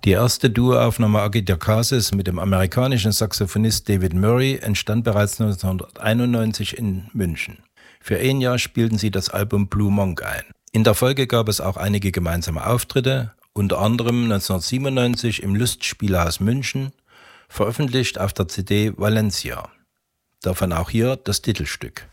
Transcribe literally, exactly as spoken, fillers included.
Die erste Duoaufnahme Agit Cassis mit dem amerikanischen Saxophonist David Murray entstand bereits neunzehnhunderteinundneunzig in München. Für ein Jahr spielten sie das Album Blue Monk ein. In der Folge gab es auch einige gemeinsame Auftritte, unter anderem neunzehnhundertsiebenundneunzig im Lustspielhaus München, veröffentlicht auf der C D Valencia. Davon auch hier das Titelstück.